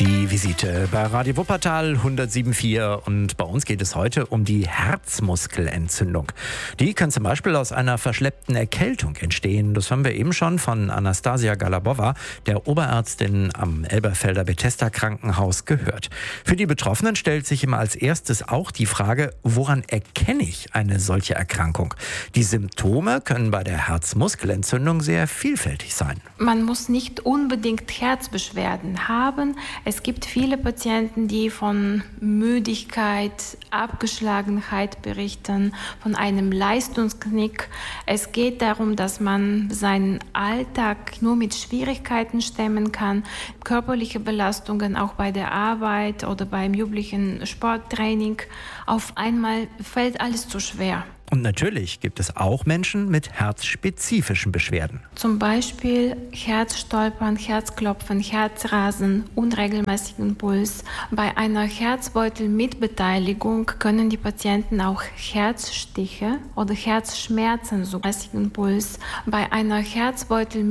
Die Visite bei Radio Wuppertal 107.4 und bei uns geht es heute um die Herzmuskelentzündung. Die kann zum Beispiel aus einer verschleppten Erkältung entstehen. Das haben wir eben schon von Anastasia Galabova, der Oberärztin am Elberfelder Bethesda Krankenhaus, gehört. Für die Betroffenen stellt sich immer als erstes auch die Frage, woran erkenne ich eine solche Erkrankung? Die Symptome können bei der Herzmuskelentzündung sehr vielfältig sein. Man muss nicht unbedingt Herzbeschwerden haben. Es gibt viele Patienten, die von Müdigkeit, Abgeschlagenheit berichten, von einem Leistungsknick. Es geht darum, dass man seinen Alltag nur mit Schwierigkeiten stemmen kann. Körperliche Belastungen auch bei der Arbeit oder beim üblichen Sporttraining. Auf einmal fällt alles zu schwer. Und natürlich gibt es auch Menschen mit herzspezifischen Beschwerden. Zum Beispiel Herzstolpern, Herzklopfen, Herzrasen, unregelmäßigen Puls. Bei einer Herzbeutelmitbeteiligung können die Patienten auch Herzstiche oder Herzschmerzen, so mäßigen Puls. Bei einer Herzbeutel